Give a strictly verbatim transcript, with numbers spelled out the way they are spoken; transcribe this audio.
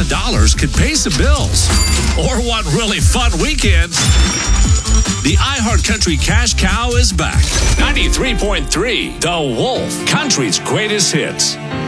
thousand dollars could pay some bills. Or one really fun weekend. The iHeartCountry Cash Cow is back. ninety-three point three, The Wolf, country's greatest hits.